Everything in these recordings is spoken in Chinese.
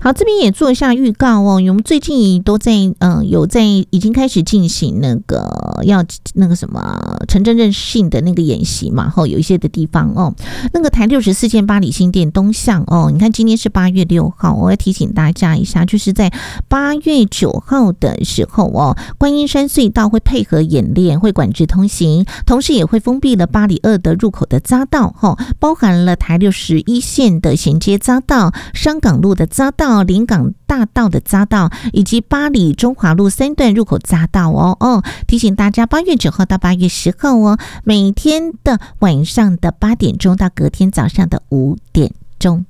好，这边也做一下预告哦。我们最近都在已经开始进行那个什么城镇韧性的那个演习嘛，有一些的地方哦，那个台64线八里新店东向哦，你看今天是8月6号，我要提醒大家一下，就是在8月9号的时候哦，观音山隧道会配合演练，会管制通行，同时也会封闭了8里2的入口的匝道包含了台61线的衔接匝道、商港路的匝道、临港大道的匝道，以及8里中华路3段入口匝道哦。提醒大家8月9号到8月10号哦，每天的晚上的8点钟到隔天早上的5点钟。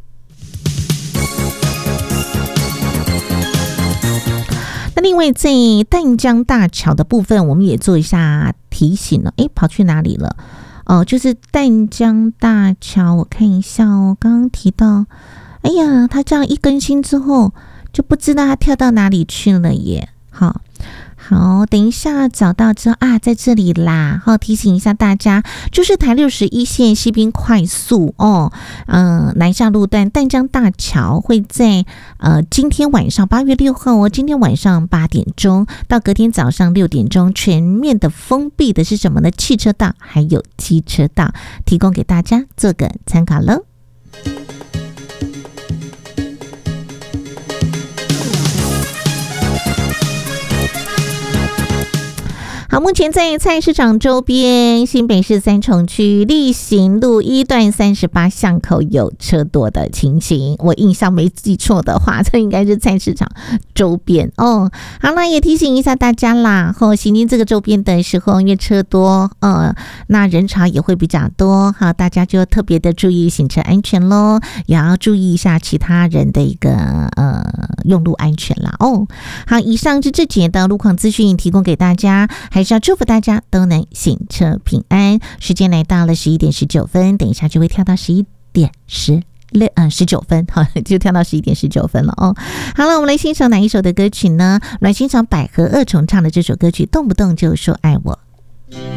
那另外在淡江大桥的部分，我们也做一下提醒了。跑去哪里了？就是淡江大桥，我看一下哦，刚刚提到，哎呀，它这样一更新之后，就不知道它跳到哪里去了耶。好，等一下找到之后在这里啦。提醒一下大家，就是台61线西滨快速南下路段淡江大桥会在今天晚上8月6号今天晚上8点钟到隔天早上6点钟全面的封闭的是什么呢？汽车道还有机车道，提供给大家做个参考喽。好，目前在菜市场周边，新北市三重区力行路1段38巷口有车多的情形，我印象没记错的话，这应该是菜市场周边哦。好了，也提醒一下大家啦，行经这个周边的时候，因为车多，那人潮也会比较多，好，大家就特别的注意行车安全咯，也要注意一下其他人的一个用路安全啦哦。好，以上是这节的路况资讯提供给大家，还是要祝福大家都能行车平安。时间来到了11点19分，等一下就会跳到11点19分，好，就跳到11点19分了哦。好了，我们来欣赏哪一首的歌曲呢？我们来欣赏百合二重唱的这首歌曲《动不动就说爱我》。